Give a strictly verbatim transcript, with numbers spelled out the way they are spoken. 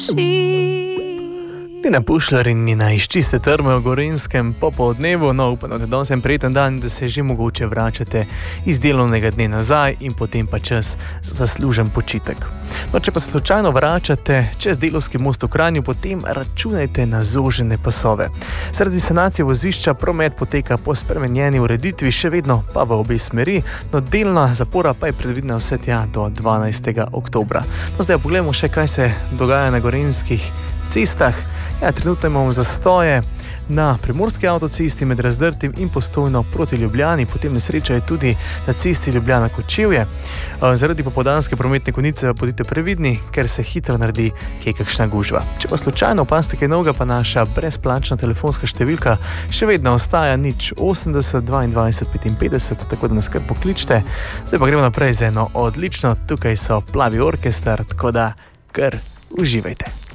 Nina Pušlar in Nina iz čiste trme v Gorenjskem popoldnevu, no upam, da danes je prijeten dan, da se že mogoče vračate iz delovnega dne nazaj in potem pa čas za zaslužen počitek. No, če pa se slučajno vračate čez Delovski most v Kranju, potem računajte na zožene pasove. Zaradi sanacije vozišča promet poteka po spremenjeni ureditvi, še vedno pa v obe smeri, no delna zapora pa je predvidena vse tja do dvanajstega oktobra. No, zdaj pogledamo še, kaj se dogaja na gorenjskih cestah. Ja, trenutno imamo zastoje na primorski avtocesti med Razdrtim in Postojno proti Ljubljani, potem nesreča je tudi na cesti Ljubljana-Kočevje. Zaradi popoldanske prometne konice bodite previdni, ker se hitro naredi kje kakšna gužva. Če pa slučajno opazite kaj novega, pa naša brezplačna telefonska številka še vedno ostaja nič osemdeset dvaindvajset petinpetdeset, tako da nas kar pokličite. Zdaj pa gremo naprej z eno odlično, tukaj so Plavi orkester, tako da kar uživajte.